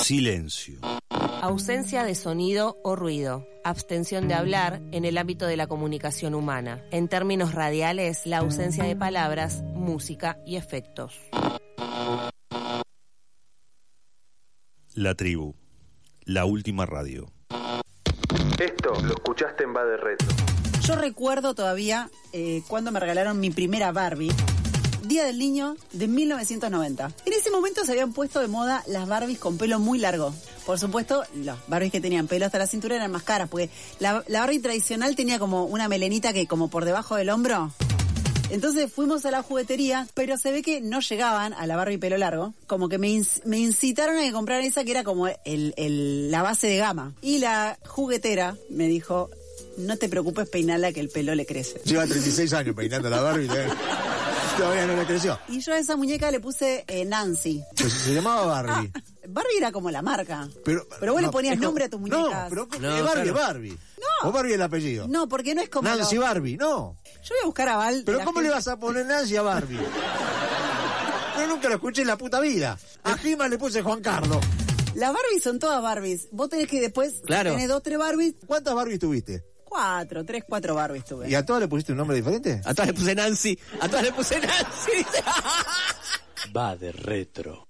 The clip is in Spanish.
Silencio. Ausencia de sonido o ruido. Abstención de hablar en el ámbito de la comunicación humana. En términos radiales, la ausencia de palabras, música y efectos. La tribu. La última radio. Esto lo escuchaste en Va de Retro. Yo recuerdo todavía cuando me regalaron mi primera Barbie. Día del Niño de 1990. En ese momento se habían puesto de moda las Barbies con pelo muy largo. Por supuesto, las Barbies que tenían pelo hasta la cintura eran más caras, porque la Barbie tradicional tenía como una melenita que como por debajo del hombro. Entonces fuimos a la juguetería, pero se ve que no llegaban a la Barbie pelo largo. Como que me incitaron a que comprara esa que era como la base de gama. Y la juguetera me dijo, no te preocupes, peinala que el pelo le crece. Lleva 36 años peinando la Barbie, todavía no le creció. Y yo a esa muñeca le puse Nancy. Pues se llamaba Barbie. Barbie era como la marca. Pero vos no, le ponías nombre a tus muñecas. No, pero Barbie es Barbie. No. O Barbie es el apellido. No, porque no es como Nancy Barbie, no. Yo voy a buscar a Val. Pero ¿cómo le vas a poner Nancy a Barbie? Yo nunca lo escuché en la puta vida. A Gima le puse Juan Carlos. Las Barbies son todas Barbies. Vos tenés que después, claro, tenés 2, 3 Barbies. ¿Cuántas Barbies tuviste? 3, 4 Barbies tuve. ¿Y a todas le pusiste un nombre diferente? A todas le puse Nancy. A todas le puse Nancy. Va de Retro.